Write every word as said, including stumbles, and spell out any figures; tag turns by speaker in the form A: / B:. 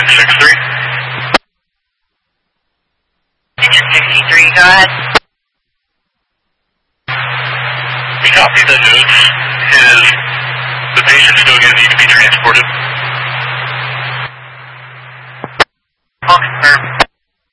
A: Agent six three.
B: Agent sixty-three, go ahead.
A: We copy the notes. Is the patient still going to need to be transported?